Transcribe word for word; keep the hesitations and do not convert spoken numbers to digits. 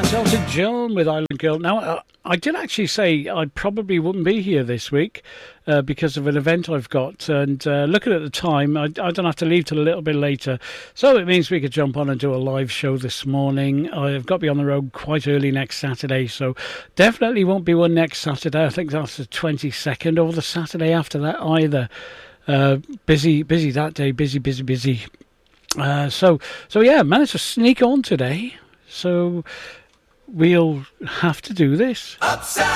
Elton John with Island Girl. Now, uh, I did actually say I probably wouldn't be here this week uh, because of an event I've got. And uh, looking at the time, I, I don't have to leave till a little bit later. So it means we could jump on and do a live show this morning. I've got to be on the road quite early next Saturday. So definitely won't be one next Saturday. I think that's the twenty-second, or the Saturday after that either. Uh, busy, busy that day. Busy, busy, busy. Uh, so, so yeah, managed to sneak on today. So we'll have to do this. Upside